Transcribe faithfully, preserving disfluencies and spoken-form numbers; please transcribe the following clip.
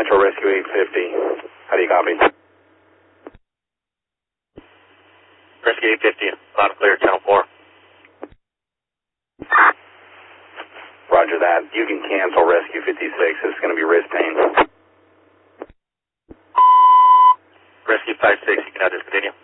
Metro Rescue eight fifty. How do you copy? Rescue eight fifty, loud and clear, channel four. Roger that. You can cancel Rescue fifty-six. It's going to be wrist pain. Rescue five six, you can now discontinue.